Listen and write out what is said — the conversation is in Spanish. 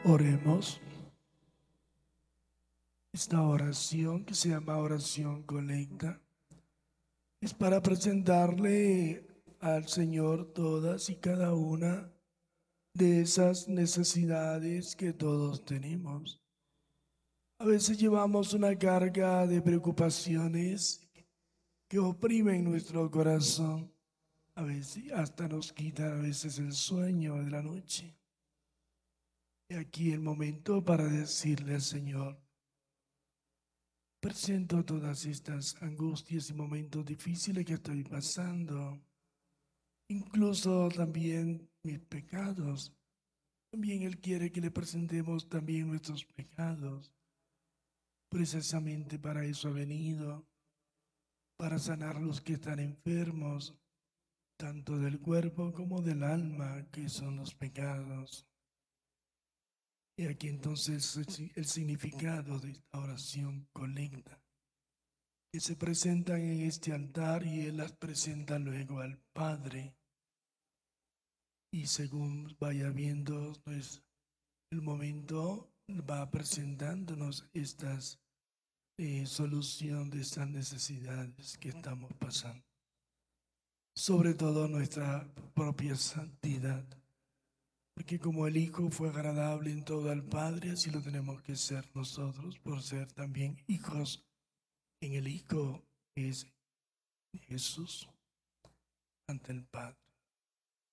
Oremos. Esta oración, que se llama oración colecta, es para presentarle al Señor todas y cada una de esas necesidades que todos tenemos. A veces llevamos una carga de preocupaciones que oprimen nuestro corazón. A veces hasta nos quitan a veces el sueño de la noche. Y aquí el momento para decirle al Señor: presento todas estas angustias y momentos difíciles que estoy pasando, incluso también mis pecados. También Él quiere que le presentemos también nuestros pecados. Precisamente para eso ha venido, para sanar los que están enfermos, tanto del cuerpo como del alma, que son los pecados. Y aquí entonces el significado de esta oración colecta, que se presentan en este altar y Él las presenta luego al Padre. Y según vaya viendo, pues el momento va presentándonos estas solución de estas necesidades que estamos pasando. Sobre todo nuestra propia santidad. Porque como el Hijo fue agradable en todo al Padre, así lo tenemos que ser nosotros, por ser también hijos en el Hijo, que es Jesús, ante el Padre.